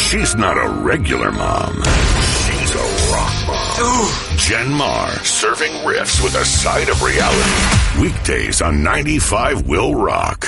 She's not a regular mom. She's a rock mom. Ooh. Jen Marr, serving riffs with a side of reality. Weekdays on 95 Will Rock.